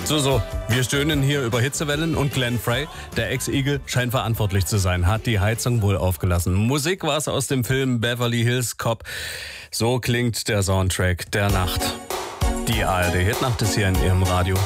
So, wir stöhnen hier über Hitzewellen und Glenn Frey, der Ex-Igel, scheint verantwortlich zu sein, hat die Heizung wohl aufgelassen. Musik war es aus dem Film Beverly Hills Cop. So klingt der Soundtrack der Nacht. Die ARD Hitnacht ist hier in Ihrem Radio.